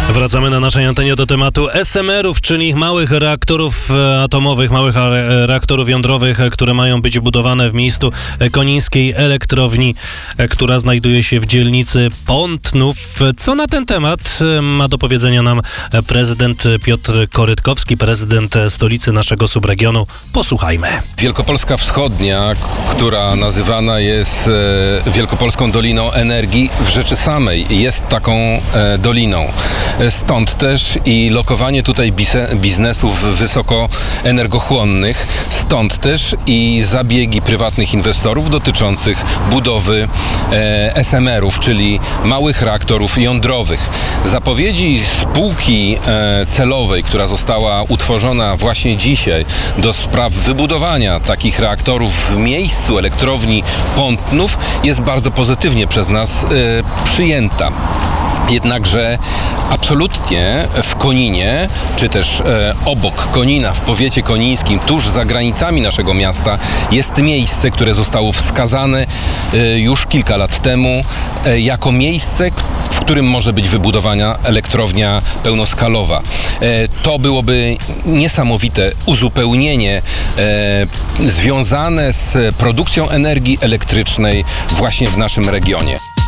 Wracamy na naszej antenie do tematu SMR-ów, czyli małych reaktorów atomowych, małych reaktorów jądrowych, które mają być budowane w miejscu Konińskiej Elektrowni, która znajduje się w dzielnicy Pątnów. Co na ten temat ma do powiedzenia nam prezydent Piotr Korytkowski, prezydent stolicy naszego subregionu? Posłuchajmy. Wielkopolska Wschodnia, która nazywana jest Wielkopolską Doliną Energii, w rzeczy samej jest taką doliną. Stąd też i lokowanie tutaj biznesów wysokoenergochłonnych, stąd też i zabiegi prywatnych inwestorów dotyczących budowy SMR-ów, czyli małych reaktorów jądrowych. Zapowiedzi spółki celowej, która została utworzona właśnie dzisiaj do spraw wybudowania takich reaktorów w miejscu elektrowni Pątnów, jest bardzo pozytywnie przez nas przyjęta. Jednakże absolutnie w Koninie, czy też obok Konina, w powiecie konińskim, tuż za granicami naszego miasta, jest miejsce, które zostało wskazane już kilka lat temu jako miejsce, w którym może być wybudowana elektrownia pełnoskalowa. To byłoby niesamowite uzupełnienie związane z produkcją energii elektrycznej właśnie w naszym regionie.